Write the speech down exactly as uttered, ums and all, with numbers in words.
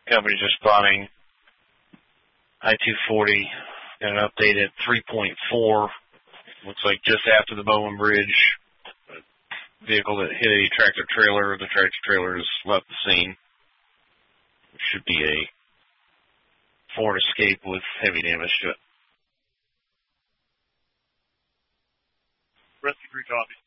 Company just spotting I two forty. Got an update at three point four. Looks like just after the Bowman Bridge. A vehicle that hit a tractor trailer. The tractor trailer has left the scene. It should be a Ford Escape with heavy damage to it. Rescue three copy.